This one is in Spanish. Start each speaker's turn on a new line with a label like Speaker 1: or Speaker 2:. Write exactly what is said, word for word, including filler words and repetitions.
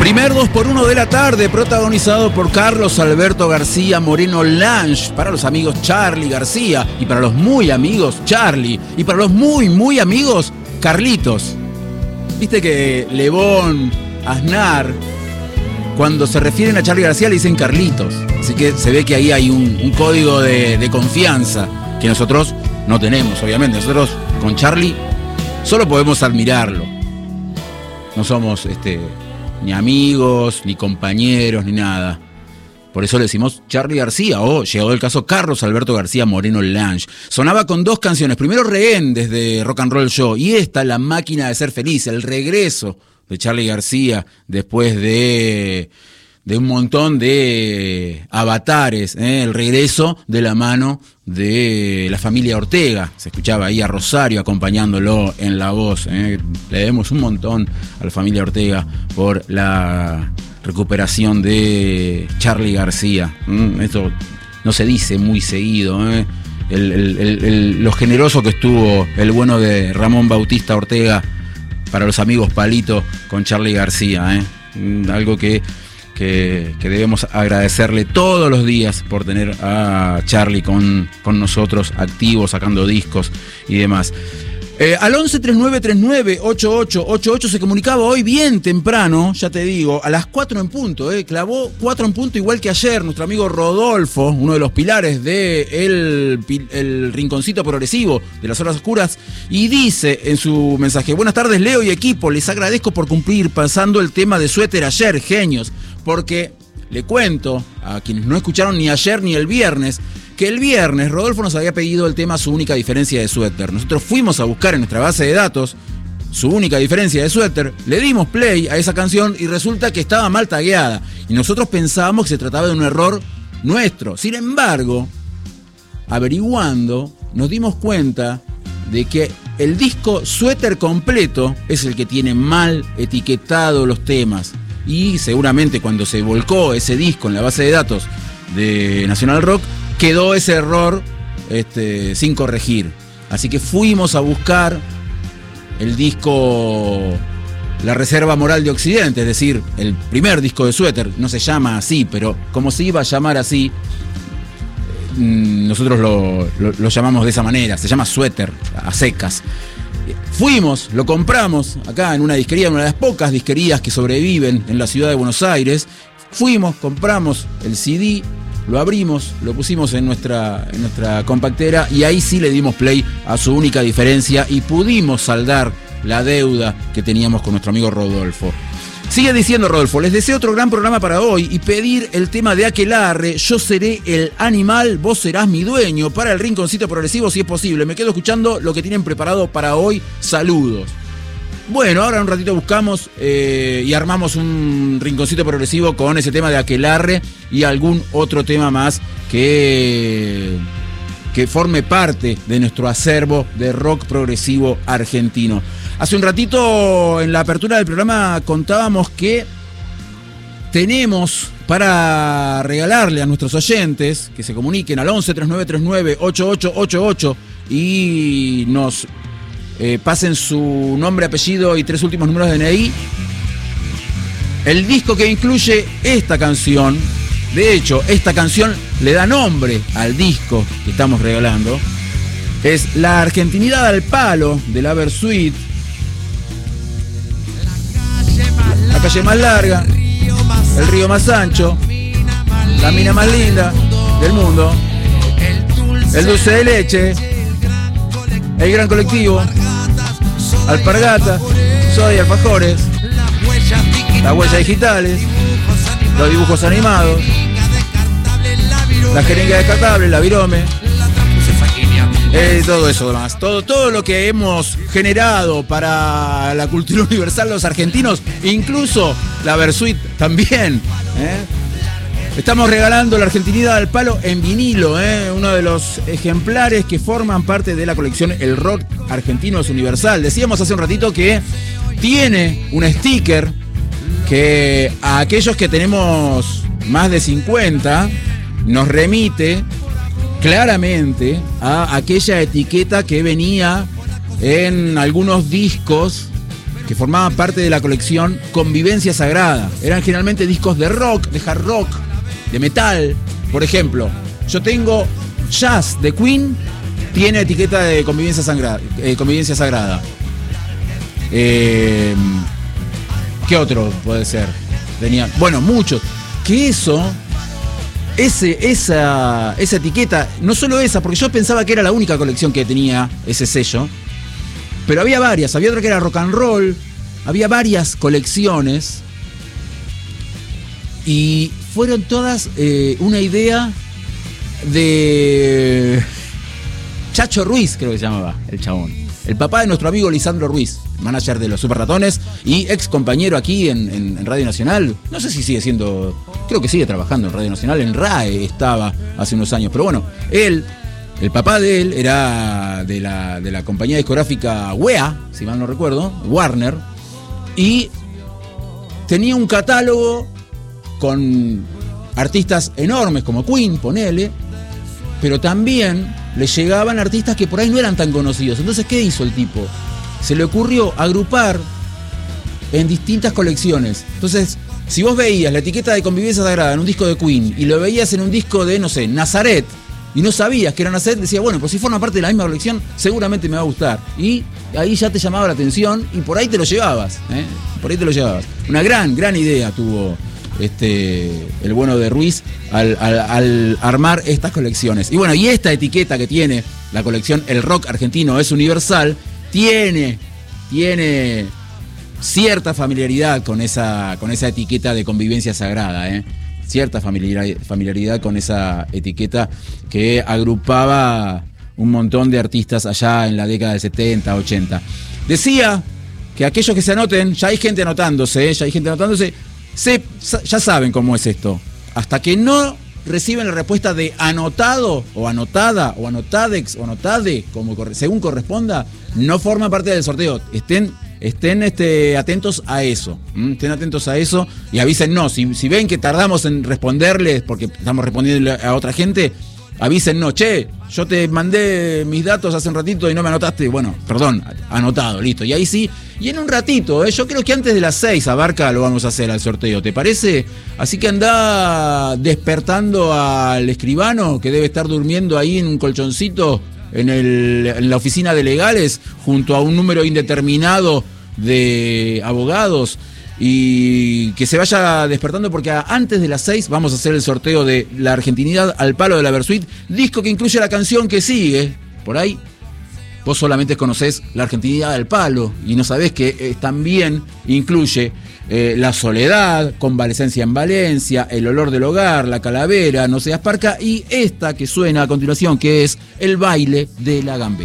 Speaker 1: Primer dos por uno de la tarde, protagonizado por Carlos Alberto García Moreno Lange, para los amigos Charly García, y para los muy amigos Charly, y para los muy, muy amigos Carlitos. Viste que Lebón, Aznar, cuando se refieren a Charly García le dicen Carlitos. Así que se ve que ahí hay un, un código de, de confianza que nosotros no tenemos, obviamente. Nosotros con Charly solo podemos admirarlo. No somos este, ni amigos, ni compañeros, ni nada. Por eso le decimos Charly García, o llegado el caso Carlos Alberto García Moreno Lange. Sonaba con dos canciones. Primero Rehén, desde Rock and Roll Show, y esta, La Máquina de Ser Feliz, el regreso de Charly García después de, de un montón de avatares, ¿eh? El regreso de la mano de la familia Ortega. Se escuchaba ahí a Rosario acompañándolo en la voz, ¿eh? Le debemos un montón a la familia Ortega por la recuperación de Charly García. ¿Mm? Esto no se dice muy seguido, ¿eh? el, el, el, el, lo generoso que estuvo el bueno de Ramón Bautista Ortega para los amigos Palito con Charly García, ¿eh? Algo que, que, que debemos agradecerle todos los días por tener a Charly con, con nosotros, activo, sacando discos y demás. Eh, al once treinta y nueve treinta y nueve ochenta y ocho ochenta y ocho se comunicaba hoy bien temprano, ya te digo, a las cuatro en punto, eh, clavó cuatro en punto igual que ayer, nuestro amigo Rodolfo, uno de los pilares de el, el Rinconcito Progresivo de las Horas Oscuras, y dice en su mensaje: buenas tardes Leo y equipo, les agradezco por cumplir pasando el tema de suéter ayer, genios, porque le cuento a quienes no escucharon ni ayer ni el viernes, que el viernes Rodolfo nos había pedido el tema Su Única Diferencia de Suéter. Nosotros fuimos a buscar en nuestra base de datos Su Única Diferencia de Suéter, le dimos play a esa canción y resulta que estaba mal tagueada. Y nosotros pensábamos que se trataba de un error nuestro. Sin embargo, averiguando, nos dimos cuenta de que el disco Suéter completo es el que tiene mal etiquetado los temas. Y seguramente cuando se volcó ese disco en la base de datos de Nacional Rock, quedó ese error este, sin corregir. Así que fuimos a buscar el disco La Reserva Moral de Occidente, es decir, el primer disco de Suéter. No se llama así, pero como se iba a llamar así, nosotros lo, lo, lo llamamos de esa manera. Se llama Suéter, a secas. Fuimos, lo compramos acá en una disquería, una de las pocas disquerías que sobreviven en la ciudad de Buenos Aires. Fuimos, compramos el C D, lo abrimos, lo pusimos en nuestra, en nuestra compactera y ahí sí le dimos play a Su Única Diferencia y pudimos saldar la deuda que teníamos con nuestro amigo Rodolfo. Sigue diciendo Rodolfo: les deseo otro gran programa para hoy y pedir el tema de Aquelarre, Yo seré el animal, vos serás mi dueño, para el Rinconcito Progresivo si es posible. Me quedo escuchando lo que tienen preparado para hoy. Saludos. Bueno, ahora un ratito buscamos eh, y armamos un Rinconcito Progresivo con ese tema de Aquelarre y algún otro tema más que, que forme parte de nuestro acervo de rock progresivo argentino. Hace un ratito en la apertura del programa contábamos que tenemos para regalarle a nuestros oyentes que se comuniquen al once treinta y nueve treinta y nueve ochenta y ocho ochenta y ocho y nos eh, pasen su nombre, apellido y tres últimos números de D N I, el disco que incluye esta canción. De hecho, esta canción le da nombre al disco que estamos regalando. Es La Argentinidad al Palo, de la Versuit. La calle más larga, el río más ancho, la mina más linda del mundo, el dulce de leche, el gran colectivo, Alpargata, Soda y Alfajores, las huellas digitales, los dibujos animados, la jeringa descartable, la virome, eh, todo eso demás, todo, todo lo que hemos generado para la cultura universal los argentinos, incluso la Versuit también, ¿eh? Estamos regalando La Argentinidad al Palo en vinilo, ¿eh? Uno de los ejemplares que forman parte de la colección El Rock Argentino es Universal. Decíamos hace un ratito que tiene un sticker que a aquellos que tenemos más de cincuenta nos remite claramente a aquella etiqueta que venía en algunos discos que formaban parte de la colección Convivencia Sagrada. Eran generalmente discos de rock, de hard rock, de metal. Por ejemplo, yo tengo Jazz de Queen, tiene etiqueta de Convivencia Sagrada. Eh, Convivencia Sagrada. Eh, ¿Qué otro puede ser? Tenía, bueno, muchos. Que eso, ese, esa, esa etiqueta, no solo esa, porque yo pensaba que era la única colección que tenía ese sello. Pero había varias, había otra que era rock and roll, había varias colecciones y fueron todas eh, una idea de Chacho Ruiz, creo que se llamaba el chabón. El papá de nuestro amigo Lisandro Ruiz, manager de los Super Ratones y ex compañero aquí en, en, en Radio Nacional. No sé si sigue siendo, creo que sigue trabajando en Radio Nacional, en R A E estaba hace unos años, pero bueno, él... El papá de él era de la, de la compañía discográfica W E A, si mal no recuerdo, Warner, y tenía un catálogo con artistas enormes como Queen, ponele, pero también le llegaban artistas que por ahí no eran tan conocidos. Entonces, ¿qué hizo el tipo? Se le ocurrió agrupar en distintas colecciones. Entonces, si vos veías la etiqueta de Convivencia Sagrada en un disco de Queen y lo veías en un disco de, no sé, Nazaret, y no sabías que era Nazaret, decía, bueno, pues si forma parte de la misma colección, seguramente me va a gustar. Y ahí ya te llamaba la atención y por ahí te lo llevabas, ¿eh? Por ahí te lo llevabas. Una gran, gran idea tuvo este el bueno de Ruiz al, al, al armar estas colecciones. Y bueno, y esta etiqueta que tiene la colección El Rock Argentino es Universal, tiene, tiene cierta familiaridad con esa, con esa etiqueta de Convivencia Sagrada, ¿eh? Cierta familiaridad con esa etiqueta que agrupaba un montón de artistas allá en la década del setenta, ochenta. Decía que aquellos que se anoten, ya hay gente anotándose, ¿eh? ya hay gente anotándose, se, ya saben cómo es esto. Hasta que no reciben la respuesta de anotado o anotada o anotadex o anotade, como según corresponda, no forman parte del sorteo. Estén Estén este, atentos a eso, ¿m? Estén atentos a eso y avísennos. Si, si ven que tardamos en responderles porque estamos respondiendo a otra gente, avísennos. Che, yo te mandé mis datos hace un ratito y no me anotaste. Bueno, perdón, anotado, listo. Y ahí sí, y en un ratito, ¿eh? Yo creo que antes de las seis, Abarca, lo vamos a hacer al sorteo, ¿te parece? Así que anda despertando al escribano que debe estar durmiendo ahí en un colchoncito En, el, en la oficina de legales junto a un número indeterminado de abogados y que se vaya despertando porque antes de las seis vamos a hacer el sorteo de La Argentinidad al Palo de la Versuit, disco que incluye la canción que sigue. Por ahí vos solamente conocés La Argentinidad al Palo y no sabés que eh, también incluye eh, La Soledad, Convalecencia en Valencia, El Olor del Hogar, La Calavera, No Seas Parca y esta que suena a continuación, que es El Baile de la Gambeta.